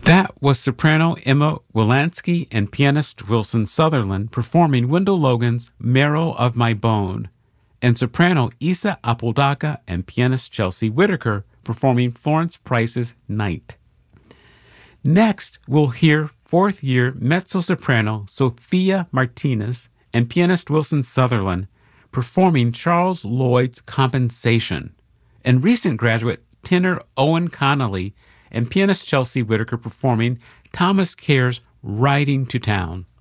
That was soprano Emma Wilansky and pianist Wilson Sutherland performing Wendell Logan's Marrow of My Bone, and soprano Isa Apodaca and pianist Chelsea Whitaker performing Florence Price's Night. Next, we'll hear fourth-year mezzo-soprano Sophia Martinez and pianist Wilson Sutherland performing Charles Lloyd's Compensation, and recent graduate tenor Owen Connolly and pianist Chelsea Whitaker performing Thomas Kerr's Riding to Town.